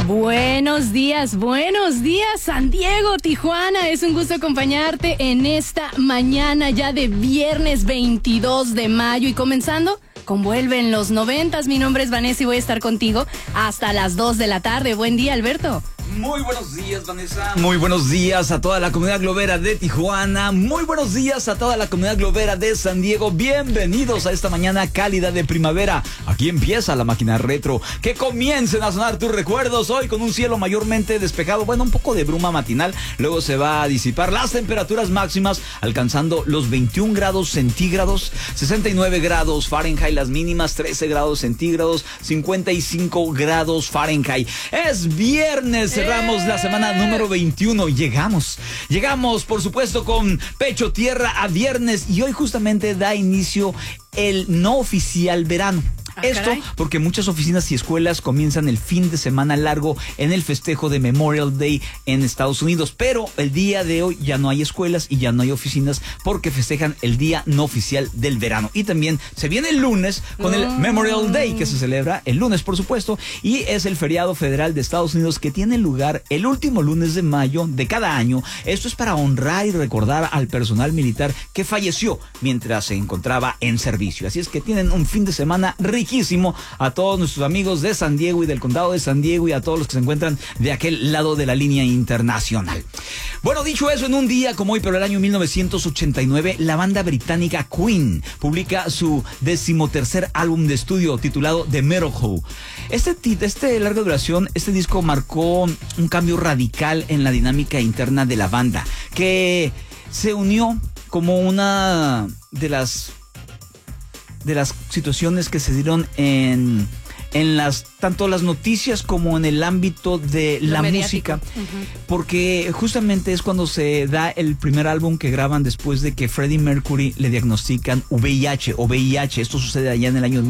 Buenos días, San Diego, Tijuana. Es un gusto acompañarte en esta mañana ya de viernes 22 de mayo y comenzando con Vuelve en los 90s. Mi nombre es Vanessa y voy a estar contigo hasta las 2 de la tarde. Buen día, Alberto. Muy buenos días, Vanessa. Muy buenos días a toda la comunidad globera de Tijuana. Muy buenos días a toda la comunidad globera de San Diego. Bienvenidos a esta mañana cálida de primavera. Aquí empieza la máquina retro. Que comiencen a sonar tus recuerdos hoy con un cielo mayormente despejado. Bueno, un poco de bruma matinal. Luego se va a disipar las temperaturas máximas alcanzando los 21 grados centígrados, 69 grados Fahrenheit las mínimas, 13 grados centígrados, 55 grados Fahrenheit. Es viernes. Cerramos la semana número 21. Llegamos, por supuesto, con pecho tierra a viernes. Y hoy justamente da inicio el no oficial verano. Esto caray. Porque muchas oficinas y escuelas comienzan el fin de semana largo en el festejo de Memorial Day en Estados Unidos. Pero el día de hoy ya no hay escuelas y ya no hay oficinas porque festejan el día no oficial del verano. Y también se viene el lunes con el Memorial Day, que se celebra el lunes, por supuesto. Y es el feriado federal de Estados Unidos que tiene lugar el último lunes de mayo de cada año. Esto es para honrar y recordar al personal militar que falleció mientras se encontraba en servicio. Así es que tienen un fin de semana riquísimo a todos nuestros amigos de San Diego y del condado de San Diego y a todos los que se encuentran de aquel lado de la línea internacional. Bueno, dicho eso, en un día como hoy, pero el año 1989, la banda británica Queen publica su 13º álbum de estudio titulado The Miracle. Este larga duración, este disco marcó un cambio radical en la dinámica interna de la banda, que se unió como una de las situaciones que se dieron en tanto las noticias como en el ámbito de la música, porque justamente es cuando se da el primer álbum que graban después de que Freddie Mercury le diagnostican VIH. Esto sucede allá en el año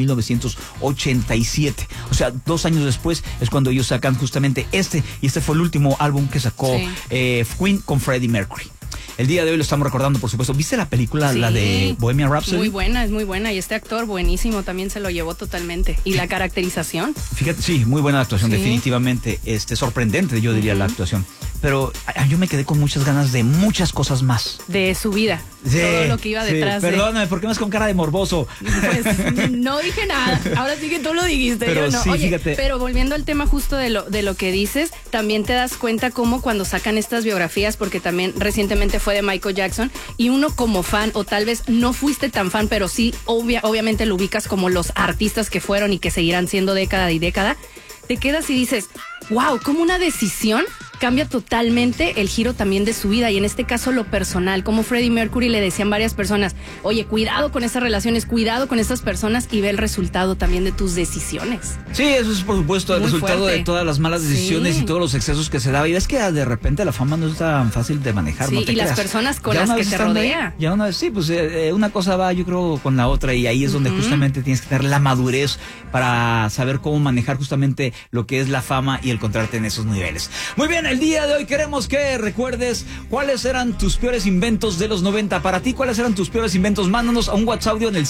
1987. O sea, 2 años después es cuando ellos sacan justamente y este fue el último álbum que sacó Queen con Freddie Mercury. El día de hoy lo estamos recordando, por supuesto. ¿Viste la película, la de Bohemian Rhapsody? Muy buena, es muy buena. Y este actor buenísimo también se lo llevó totalmente. Y la caracterización. Fíjate, sí, muy buena actuación, definitivamente. Sorprendente, yo diría, la actuación. Pero yo me quedé con muchas ganas de muchas cosas más. De su vida. Todo lo que iba detrás de... Perdóname, ¿por qué me ves con cara de morboso? Pues no dije nada. Ahora sí que tú lo dijiste. Pero yo no. sí, Oye, fíjate. Pero volviendo al tema justo de lo que dices, también te das cuenta cómo cuando sacan estas biografías, porque también recientemente fue de Michael Jackson, y uno como fan, o tal vez no fuiste tan fan, pero sí obviamente lo ubicas como los artistas que fueron y que seguirán siendo década y década, te quedas y dices, wow, como una decisión cambia totalmente el giro también de su vida, y en este caso lo personal, como Freddie Mercury le decían varias personas, oye, cuidado con esas relaciones, cuidado con estas personas, y ve el resultado también de tus decisiones. Sí, eso es por supuesto el resultado de todas las malas decisiones y todos los excesos que se daba. Y es que de repente la fama no es tan fácil de manejar, no te creas. Las personas con las que te rodea. Ya una vez, pues una cosa va, yo creo, con la otra, y ahí es donde justamente tienes que tener la madurez para saber cómo manejar justamente lo que es la fama y encontrarte en esos niveles. Muy bien, el día de hoy queremos que recuerdes cuáles eran tus peores inventos de los 90. Para ti, ¿cuáles eran tus peores inventos? Mándanos a un WhatsApp audio en el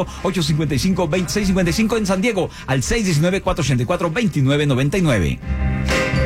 664-855-2655 en San Diego, al 619-484-2999.